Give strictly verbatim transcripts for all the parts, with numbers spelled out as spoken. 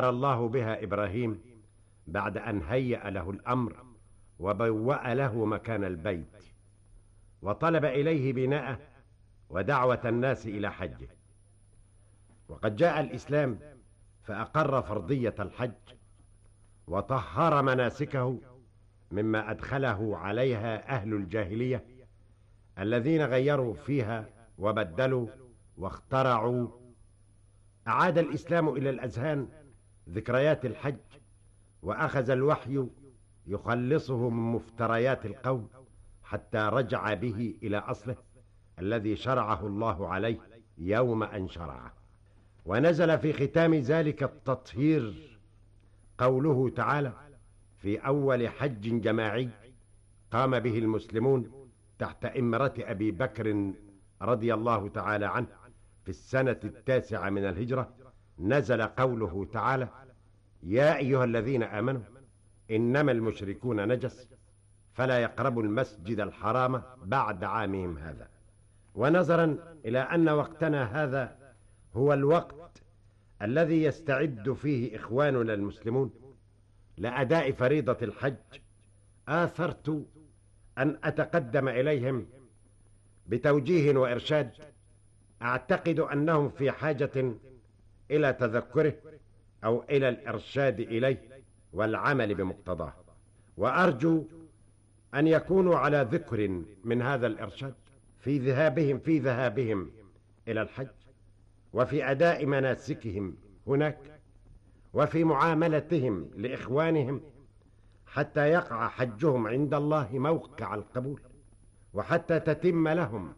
الله بها إبراهيم بعد أن هيأ له الأمر وبوأ له مكان البيت، وطلب إليه بناءه ودعوة الناس إلى حجه. وقد جاء الإسلام فأقر فرضية الحج وطهر مناسكه مما أدخله عليها أهل الجاهلية الذين غيروا فيها وبدلوا واخترعوا. أعاد الإسلام إلى الأذهان ذكريات الحج، وأخذ الوحي يخلصه من مفتريات القوم حتى رجع به إلى أصله الذي شرعه الله عليه يوم أن شرعه. ونزل في ختام ذلك التطهير قوله تعالى في أول حج جماعي قام به المسلمون تحت إمرة أبي بكر رضي الله تعالى عنه في السنة التاسعة من الهجرة، نزل قوله تعالى: يا أيها الذين آمنوا إنما المشركون نجس فلا يقربوا المسجد الحرام بعد عامهم هذا. ونظرا إلى أن وقتنا هذا هو الوقت الذي يستعد فيه إخواننا المسلمون لأداء فريضة الحج، آثرت أن أتقدم إليهم بتوجيه وإرشاد أعتقد أنهم في حاجة إلى تذكره أو إلى الإرشاد إليه والعمل بمقتضاه، وأرجو أن يكونوا على ذكر من هذا الإرشاد في ذهابهم في ذهابهم إلى الحج، وفي أداء مناسكهم هناك، وفي معاملتهم لإخوانهم، حتى يقع حجهم عند الله موقع القبول، وحتى تتم لهم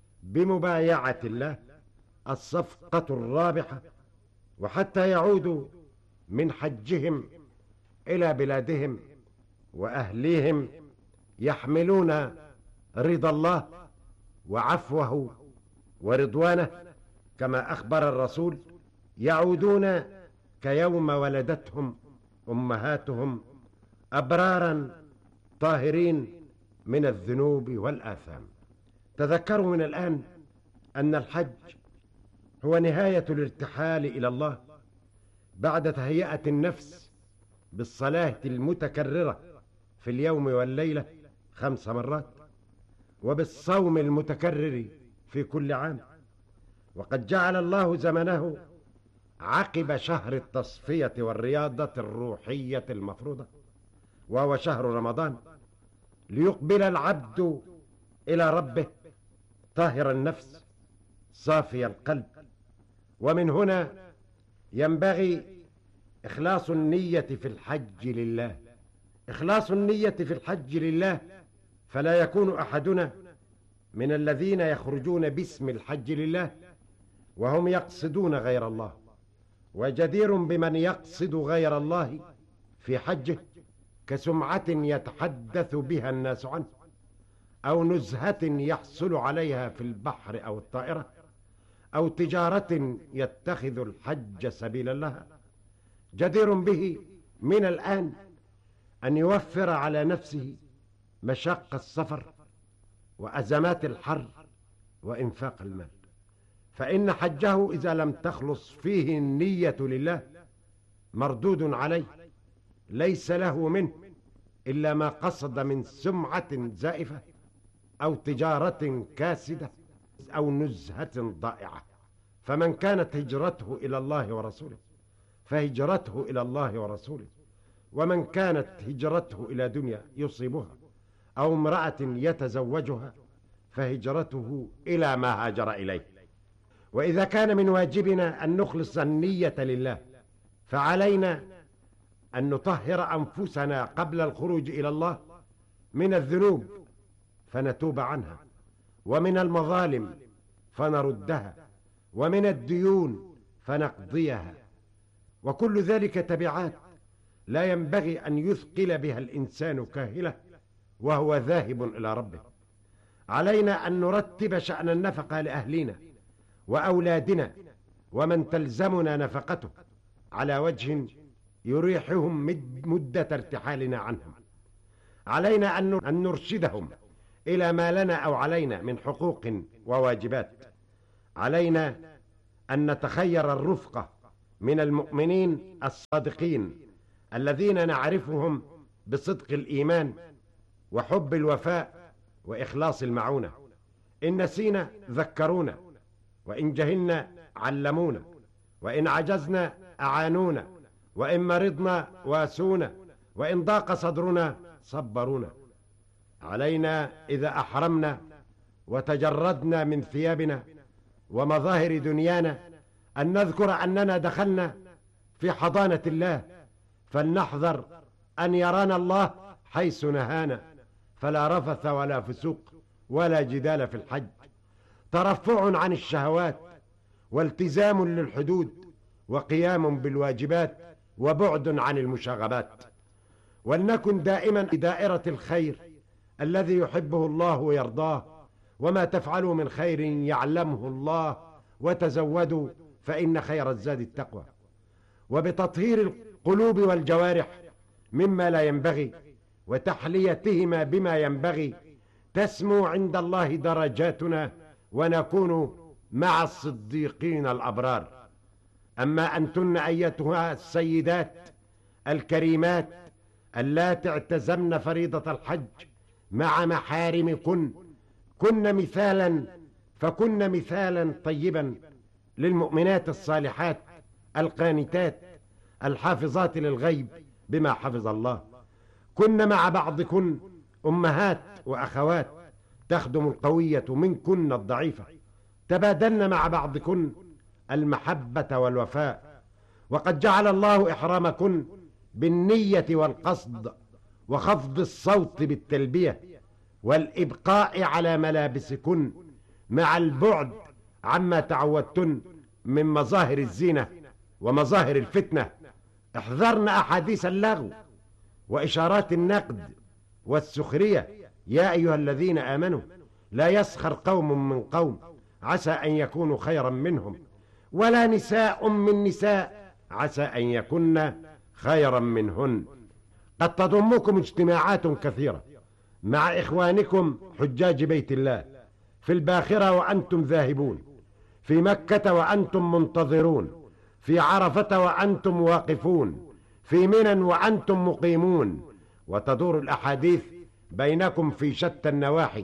بمبايعة الله الصفقة الرابحة، وحتى يعودوا من حجهم إلى بلادهم وأهليهم يحملون رضا الله وعفوه ورضوانه، كما أخبر الرسول: يعودون كيوم ولدتهم أمهاتهم أبرارا طاهرين من الذنوب والآثام. تذكروا من الآن أن الحج هو نهاية الارتحال إلى الله بعد تهيئة النفس بالصلاة المتكررة في اليوم والليلة خمس مرات، وبالصوم المتكرر في كل عام. وقد جعل الله زمنه عقب شهر التصفية والرياضة الروحية المفروضة، وهو شهر رمضان، ليقبل العبد إلى ربه طاهر النفس صافي القلب. ومن هنا ينبغي إخلاص النية في الحج لله، إخلاص النية في الحج لله، فلا يكون أحدنا من الذين يخرجون باسم الحج لله وهم يقصدون غير الله. وجدير بمن يقصد غير الله في حجه كسمعة يتحدث بها الناس عنه، أو نزهة يحصل عليها في البحر أو الطائرة، أو تجارة يتخذ الحج سبيلا لها. جدير به من الآن أن يوفر على نفسه مشاق السفر وأزمات الحر وإنفاق المال، فإن حجه إذا لم تخلص فيه النية لله مردود عليه، ليس له منه إلا ما قصد من سمعة زائفة أو تجارة كاسدة أو نزهة ضائعة. فمن كانت هجرته إلى الله ورسوله فهجرته إلى الله ورسوله، ومن كانت هجرته إلى دنيا يصيبها أو امرأة يتزوجها فهجرته إلى ما هاجر إليه. وإذا كان من واجبنا أن نخلص النية لله، فعلينا أن نطهر أنفسنا قبل الخروج إلى الله من الذنوب فنتوب عنها، ومن المظالم فنردها، ومن الديون فنقضيها، وكل ذلك تبعات لا ينبغي أن يثقل بها الإنسان كاهلة وهو ذاهب إلى ربه. علينا أن نرتب شأن النفقة لأهلنا وأولادنا ومن تلزمنا نفقته على وجه يريحهم مدة ارتحالنا عنهم. علينا أن نرشدهم إلى ما لنا أو علينا من حقوق وواجبات. علينا أن نتخير الرفقة من المؤمنين الصادقين الذين نعرفهم بصدق الإيمان وحب الوفاء وإخلاص المعونة. إن نسينا ذكرونا، وإن جهلنا علمونا، وإن عجزنا أعانونا، وإن مرضنا واسونا، وإن ضاق صدرنا صبرونا. علينا إذا أحرمنا وتجردنا من ثيابنا ومظاهر دنيانا أن نذكر أننا دخلنا في حضانة الله، فلنحذر أن يرانا الله حيث نهانا، فلا رفث ولا فسوق ولا جدال في الحج، ترفع عن الشهوات والتزام للحدود وقيام بالواجبات وبعد عن المشاغبات. ولنكن دائما في دائرة الخير الذي يحبه الله ويرضاه، وما تفعلوا من خير يعلمه الله، وتزودوا فإن خير الزاد التقوى. وبتطهير القلوب والجوارح مما لا ينبغي وتحليتهما بما ينبغي تسمو عند الله درجاتنا، ونكون مع الصديقين الأبرار. أما أنتن أيتها السيدات الكريمات اللاتي اعتزمن فريضة الحج مع محارمكن، كن مثالا فكن مثالا طيبا للمؤمنات الصالحات القانتات الحافظات للغيب بما حفظ الله. كن مع بعضكن أمهات وأخوات تخدم القوية منكن الضعيفة، تبادلن مع بعضكن المحبة والوفاء. وقد جعل الله إحرامكن بالنية والقصد وخفض الصوت بالتلبية والإبقاء على ملابسكن مع البعد عما تعودتن من مظاهر الزينة ومظاهر الفتنة. احذرن أحاديث اللغو وإشارات النقد والسخرية. يا أيها الذين آمنوا لا يسخر قوم من قوم عسى أن يكونوا خيرا منهم، ولا نساء من نساء عسى أن يكن خيرا منهن. قد تضمكم اجتماعات كثيرة مع إخوانكم حجاج بيت الله في الباخرة وأنتم ذاهبون، في مكة وأنتم منتظرون، في عرفة وأنتم واقفون، في منى وأنتم مقيمون. وتدور الأحاديث بينكم في شتى النواحي،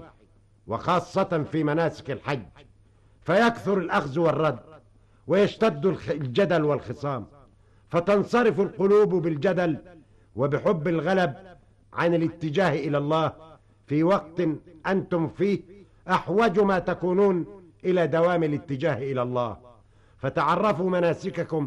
وخاصة في مناسك الحج، فيكثر الأخذ والرد ويشتد الجدل والخصام، فتنصرف القلوب بالجدل وبحب الغلب عن الاتجاه إلى الله في وقت أنتم فيه أحوج ما تكونون إلى دوام الاتجاه إلى الله. فتعرفوا مناسككم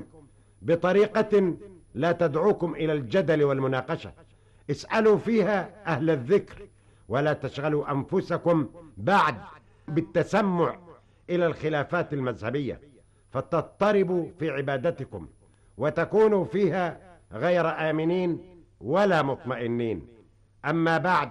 بطريقة لا تدعوكم إلى الجدل والمناقشة، اسألوا فيها أهل الذكر، ولا تشغلوا أنفسكم بعد بالتسمع إلى الخلافات المذهبية، فتضطربوا في عبادتكم وتكونوا فيها غير آمنين ولا مطمئنين. أما بعد،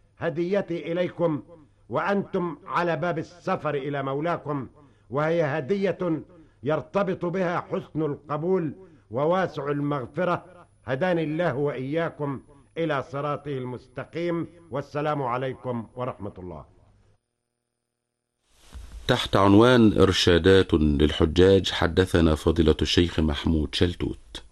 هديتي إليكم وأنتم على باب السفر إلى مولاكم، وهي هدية يرتبط بها حسن القبول وواسع المغفرة. هداني الله وإياكم إلى صراطه المستقيم، والسلام عليكم ورحمة الله. تحت عنوان إرشادات للحجاج حدثنا فضيلة الشيخ محمود شلتوت.